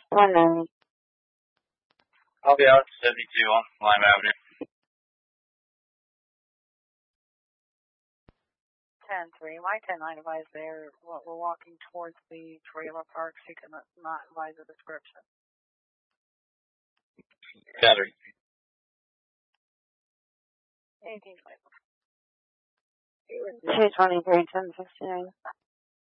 190. I'll be out at 72 on Lime Avenue. 10-3. My 10-9 advise there. We're walking towards the trailer park. She cannot not advise the description. 10-3. 223, 1069.